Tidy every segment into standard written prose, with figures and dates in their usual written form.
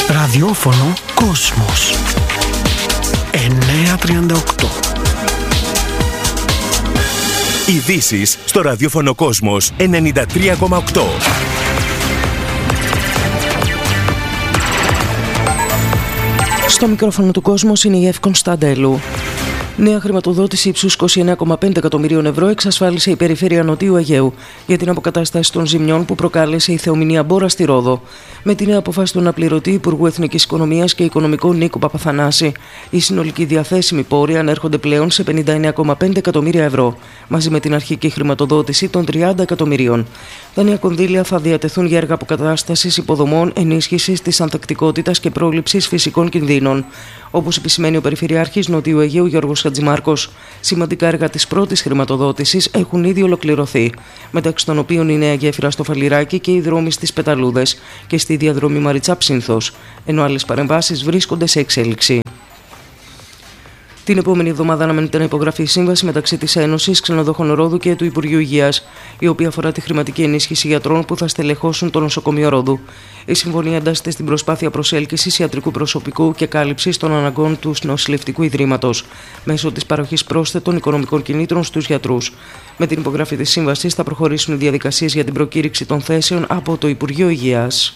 Ραδιόφωνο Κόσμος 938. Ειδήσεις στο ραδιόφωνο Κόσμος 93,8. Στο μικρόφωνο του Κόσμος είναι η Εύη Κωνσταντέλου. Νέα χρηματοδότηση ύψους 29,5 εκατομμυρίων ευρώ εξασφάλισε η Περιφέρεια Νοτιού Αιγαίου για την αποκατάσταση των ζημιών που προκάλεσε η θεομηνία Μπόρα στη Ρόδο. Με τη νέα αποφάση του αναπληρωτή Υπουργού Εθνικής Οικονομίας και Οικονομικών Νίκου Παπαθανάση, οι συνολικοί διαθέσιμοι πόροι ανέρχονται πλέον σε 59,5 εκατομμύρια ευρώ, μαζί με την αρχική χρηματοδότηση των 30 εκατομμυρίων. Τα νέα κονδύλια θα διατεθούν για έργα αποκατάστασης υποδομών, ενίσχυσης της ανθεκτικότητας και πρόληψης φυσικών κινδύνων. Όπως επισημαίνει ο Περιφερειάρχης Νοτιού Αιγαίου Γιώργος Χατζημάρκος, σημαντικά έργα της πρώτης χρηματοδότησης έχουν ήδη ολοκληρωθεί, μεταξύ των οποίων η νέα γέφυρα στο Φαλιράκι και οι δρόμοι στις Πεταλούδες και στη διαδρομή Μαριτσά-Ψήνθος, ενώ άλλες παρεμβάσεις βρίσκονται σε εξέλιξη. Την επόμενη εβδομάδα αναμένεται να υπογραφεί η σύμβαση μεταξύ της Ένωσης Ξενοδόχων Ρόδου και του Υπουργείου Υγείας, η οποία αφορά τη χρηματική ενίσχυση γιατρών που θα στελεχώσουν το νοσοκομείο Ρόδου. Η συμφωνία εντάσσεται στην προσπάθεια προσέλκυσης ιατρικού προσωπικού και κάλυψης των αναγκών του νοσηλευτικού ιδρύματος, μέσω της παροχής πρόσθετων οικονομικών κινήτρων στους γιατρούς. Με την υπογραφή της σύμβασης θα προχωρήσουν οι διαδικασίες για την προκήρυξη των θέσεων από το Υπουργείο Υγείας.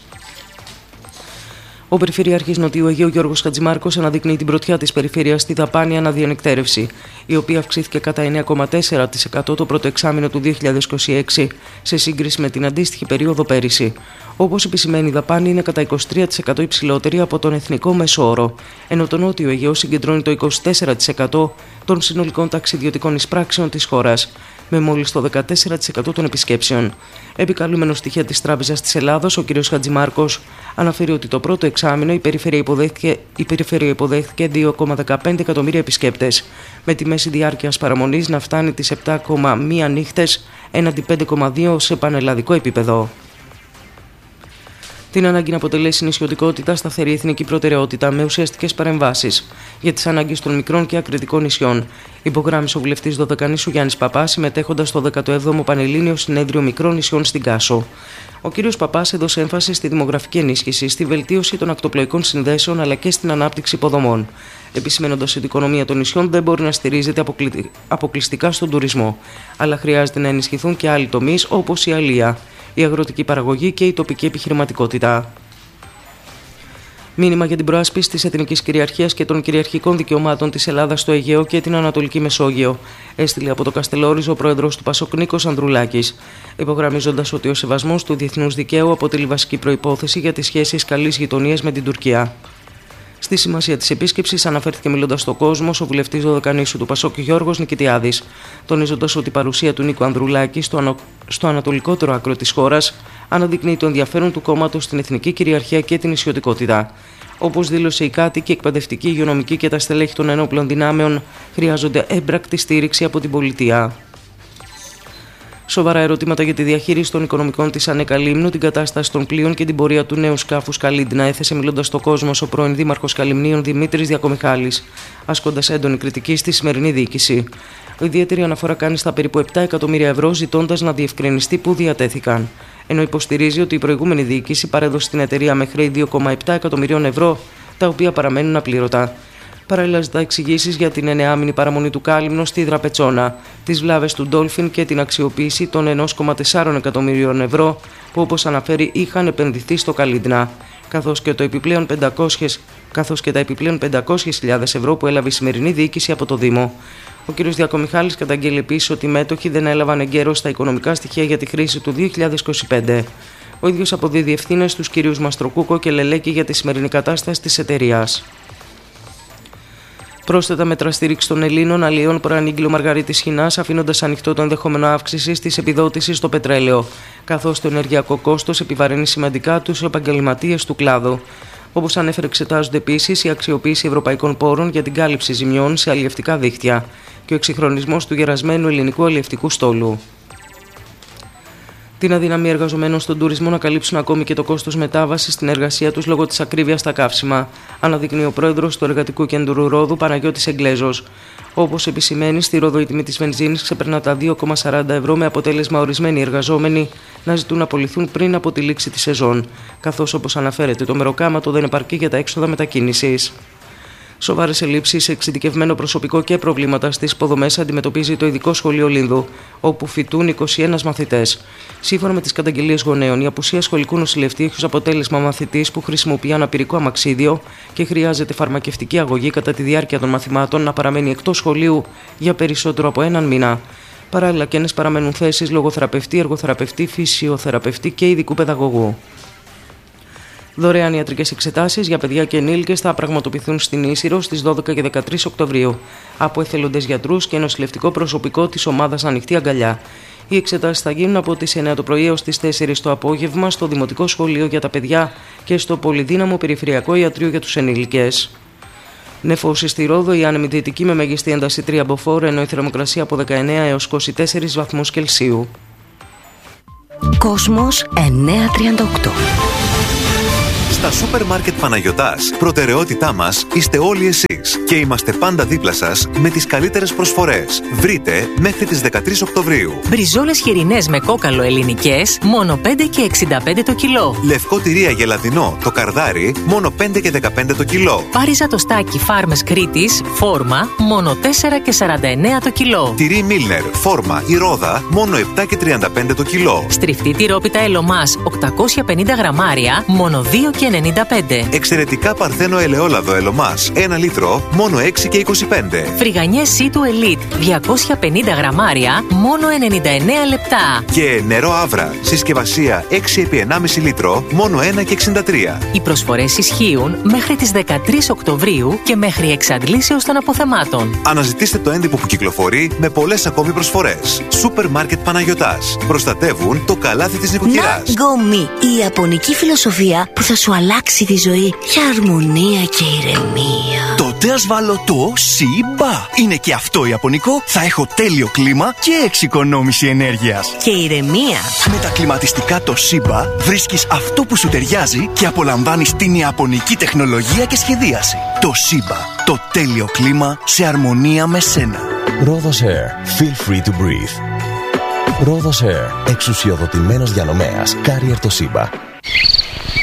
Ο Περιφερειάρχης Νοτιού Αιγαίου Γιώργος Χατζημάρκος αναδεικνύει την πρωτιά της περιφέρειας στη δαπάνη αναδιανυκτέρευση, η οποία αυξήθηκε κατά 9,4% το πρώτο εξάμηνο του 2026 σε σύγκριση με την αντίστοιχη περίοδο πέρυσι. Όπως επισημαίνει, η δαπάνη είναι κατά 23% υψηλότερη από τον εθνικό μέσο όρο, ενώ το Νότιο Αιγαίο συγκεντρώνει το 24% των συνολικών ταξιδιωτικών εισπράξεων της χώρας, με μόλις το 14% των επισκέψεων. Επικαλούμενο στοιχεία της Τράπεζας της Ελλάδος, ο κ. Χατζημάρκος αναφέρει ότι το πρώτο εξάμηνο η περιφέρεια υποδέχθηκε 2,15 εκατομμύρια επισκέπτες, με τη μέση διάρκειας παραμονής να φτάνει τις 7,1 νύχτες έναντι 5,2 σε πανελλαδικό επίπεδο. Την ανάγκη να αποτελέσει νησιωτικότητα σταθερή εθνική προτεραιότητα με ουσιαστικές παρεμβάσεις για τις ανάγκες των μικρών και ακριτικών νησιών, υπογράμμισε ο βουλευτής Δωδεκανήσου Γιάννης Παπάς, συμμετέχοντας στο 17ο Πανελλήνιο Συνέδριο Μικρών Νησιών στην Κάσο. Ο κ. Παπάς έδωσε έμφαση στη δημογραφική ενίσχυση, στη βελτίωση των ακτοπλοϊκών συνδέσεων αλλά και στην ανάπτυξη υποδομών, επισημένοντας ότι η οικονομία των νησιών δεν μπορεί να στηρίζεται αποκλειστικά στον τουρισμό, αλλά χρειάζεται να ενισχυθούν και άλλοι τομείς όπως η αλεία, η αγροτική παραγωγή και η τοπική επιχειρηματικότητα. Μήνυμα για την προάσπιση της εθνικής κυριαρχίας και των κυριαρχικών δικαιωμάτων της Ελλάδας στο Αιγαίο και την Ανατολική Μεσόγειο έστειλε από το Καστελόριζο ο πρόεδρος του Πασόκ Νίκος Ανδρουλάκης, υπογραμμίζοντας ότι ο σεβασμός του διεθνούς δικαίου αποτελεί βασική προϋπόθεση για τις σχέσεις καλής γειτονίας με την Τουρκία. Στη σημασία της επίσκεψης αναφέρθηκε μιλώντας στον κόσμο ο βουλευτής Δωδεκανήσου του Πασόκ Γιώργος Νικητιάδης, τονίζοντας ότι η παρουσία του Νίκου Ανδρουλάκη στο ανατολικότερο άκρο της χώρας αναδεικνύει το ενδιαφέρον του κόμματος στην εθνική κυριαρχία και την νησιωτικότητα. Όπως δήλωσε, οι κάτοικοι, οι εκπαιδευτικοί, οι υγειονομικοί και τα στελέχη των ενόπλων δυνάμεων χρειάζονται έμπρακτη στήριξη από την πολιτεία. Σοβαρά ερωτήματα για τη διαχείριση των οικονομικών της ΑΝΕΚΑ Λίμνου, την κατάσταση των πλοίων και την πορεία του νέου σκάφους Καλίντνα έθεσε μιλώντας στον κόσμο ο πρώην Δήμαρχος Καλυμνίων Δημήτρης Διακομιχάλης, ασκώντας έντονη κριτική στη σημερινή διοίκηση. Ιδιαίτερη αναφορά κάνει στα περίπου 7 εκατομμύρια ευρώ, ζητώντας να διευκρινιστεί πού διατέθηκαν. Ενώ υποστηρίζει ότι η προηγούμενη διοίκηση παρέδωσε στην εταιρεία με χρέη 2,7 εκατομμυρίων ευρώ, τα οποία παραμένουν απλήρωτα. Παράλληλα, ζητά εξηγήσεις για την 9μηνη παραμονή του Κάλυμνο στη Δραπετσόνα, τις βλάβες του Ντόλφιν και την αξιοποίηση των 1,4 εκατομμυρίων ευρώ που, όπως αναφέρει, είχαν επενδυθεί στο Καλίντνα, καθώς και τα επιπλέον 500.000 ευρώ που έλαβε η σημερινή διοίκηση από το Δήμο. Ο κ. Διακομιχάλης καταγγέλει επίσης ότι οι μέτοχοι δεν έλαβαν εγκαίρως τα οικονομικά στοιχεία για τη χρήση του 2025. Ο ίδιος αποδίδει ευθύνες στους κ. Μαστροκούκο και Λελέκη για τη σημερινή κατάσταση της εταιρείας. Πρόσθετα μέτρα στήριξη των Ελλήνων αλλιέων προανήγγειλε ο Μαργαρίτης Χινάς, αφήνοντας ανοιχτό το ενδεχόμενο αύξησης της επιδότησης στο πετρέλαιο, καθώς το ενεργειακό κόστος επιβαρύνει σημαντικά τους επαγγελματίες του κλάδου. Όπως ανέφερε, εξετάζονται επίσης η αξιοποίηση ευρωπαϊκών πόρων για την κάλυψη ζημιών σε αλλιευτικά δίκτυα και ο εξυγχρονισμός του γερασμένου ελληνικού αλλιευτικού στόλου. Την αδυναμία εργαζομένων στον τουρισμό να καλύψουν ακόμη και το κόστος μετάβασης στην εργασία τους λόγω της ακρίβειας στα καύσιμα, αναδεικνύει ο πρόεδρος του Εργατικού Κέντρου Ρόδου, Παναγιώτης Εγγλέζος. Όπως επισημαίνει, στη Ρόδο η τιμή της βενζίνης ξεπερνά τα 2,40 ευρώ, με αποτέλεσμα ορισμένοι εργαζόμενοι να ζητούν να απολυθούν πριν από τη λήξη της σεζόν, καθώς, όπως αναφέρεται, το μεροκάματο δεν επαρκεί για τα έξοδα μετακίνησης. Σοβαρές ελλείψεις σε εξειδικευμένο προσωπικό και προβλήματα στις υποδομές αντιμετωπίζει το Ειδικό Σχολείο Λίνδου, όπου φοιτούν 21 μαθητές. Σύμφωνα με τις καταγγελίες γονέων, η απουσία σχολικού νοσηλευτή έχει ως αποτέλεσμα μαθητής που χρησιμοποιεί αναπηρικό αμαξίδιο και χρειάζεται φαρμακευτική αγωγή κατά τη διάρκεια των μαθημάτων να παραμένει εκτός σχολείου για περισσότερο από έναν μήνα. Παράλληλα, κενές παραμένουν θέσεις λογοθεραπευτή, εργοθεραπευτή, φυσιοθεραπευτή και ειδικού παιδαγωγού. Δωρεάν ιατρικές εξετάσεις για παιδιά και ενήλικες θα πραγματοποιηθούν στην Ίσυρο στις 12 και 13 Οκτωβρίου από εθελοντές γιατρούς και νοσηλευτικό προσωπικό της ομάδας Ανοιχτή Αγκαλιά. Οι εξετάσεις θα γίνουν από τις 9 το πρωί έως τις 4 το απόγευμα στο Δημοτικό Σχολείο για τα παιδιά και στο Πολυδύναμο Περιφερειακό Ιατρείο για τους ενήλικες. Νεφώση στη Ρόδο, η άνεμη δυτική με μέγιστη ένταση 3 μποφόρ, ενώ η θερμοκρασία από 19 έως 24 βαθμούς Κελσίου. Κόσμος 938. Στα σούπερ μάρκετ Παναγιωτάς, προτεραιότητά μας είστε όλοι εσείς και είμαστε πάντα δίπλα σας με τις καλύτερες προσφορές. Βρείτε μέχρι τις 13 Οκτωβρίου. Μπριζόλες χοιρινές με κόκαλο ελληνικές, μόνο 5 και 65 το κιλό. Λευκό τυρί αγελαδινό, το καρδάρι, μόνο 5 και 15 το κιλό. Πάριζα το στάκι Φάρμες Κρήτης, φόρμα, μόνο 4 και 49 το κιλό. Τυρί Μίλνερ, φόρμα ή ρόδα, μόνο 7 και 35 το κιλό. Στριφτή τυρόπιτα Ελωμάς, 850 γραμμάρια, μόνο 2 και 95. Εξαιρετικά παρθένο ελαιόλαδο Ελωμάς, 1 λίτρο, μόνο 6 και 25. Φρυγανιές Σίτου Ελίτ, 250 γραμμάρια, μόνο 99 λεπτά. Και νερό Άβρα, συσκευασία 6 επί 1,5 λίτρο, μόνο 1 και 63. Οι προσφορές ισχύουν μέχρι τις 13 Οκτωβρίου και μέχρι εξαντλήσεως των αποθεμάτων. Αναζητήστε το έντυπο που κυκλοφορεί με πολλές ακόμη προσφορές. Σούπερ μάρκετ Παναγιωτάς. Προστατεύουν το καλάθι της νοικοκυράς. Ναγκομι, η ιαπωνική φιλοσοφία που θα σου αλλάξει τη ζωή για αρμονία και ηρεμία. Τότε ας βάλω το ΣΥΜΠΑ. Είναι και αυτό ιαπωνικό, θα έχω τέλειο κλίμα και εξοικονόμηση ενέργειας. Και ηρεμία. Με τα κλιματιστικά το ΣΥΜΠΑ βρίσκεις αυτό που σου ταιριάζει και απολαμβάνεις την ιαπωνική τεχνολογία και σχεδίαση. Το ΣΥΜΠΑ, το τέλειο κλίμα σε αρμονία με σένα. Rhodos Air. Feel free to breathe. Rhodos Air. Εξουσιοδοτημένος διανομέας. Carrier το ΣΥΜΠΑ.